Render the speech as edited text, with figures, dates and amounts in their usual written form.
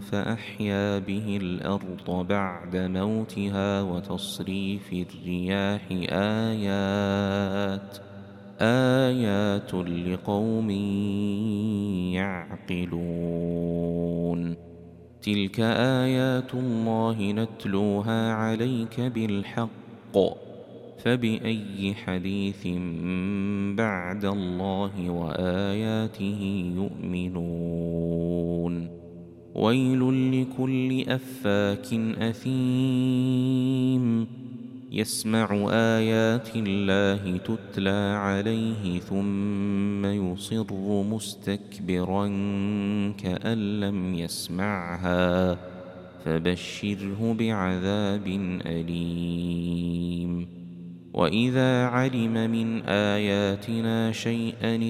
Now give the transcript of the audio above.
فأحيا به الأرض بعد موتها وتصريف الرياح آيات لقوم يعقلون تلك آيات الله نتلوها عليك بالحق فبأي حديث بعد الله وآياته يؤمنون ويل لكل أفاك أثيم يسمع آيات الله تتلى عليه ثم يصر مستكبرا كأن لم يسمعها فبشره بعذاب أليم وإذا علم من آياتنا شيئا